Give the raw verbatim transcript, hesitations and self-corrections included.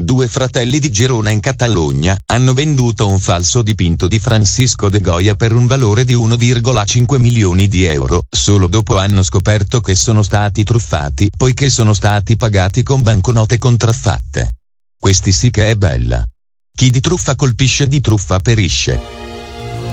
Due fratelli di Girona in Catalogna hanno venduto un falso dipinto di Francisco de Goya per un valore di uno virgola cinque milioni di euro, solo dopo hanno scoperto che sono stati truffati, poiché sono stati pagati con banconote contraffatte. Questi sì che è bella. Chi di truffa colpisce di truffa perisce.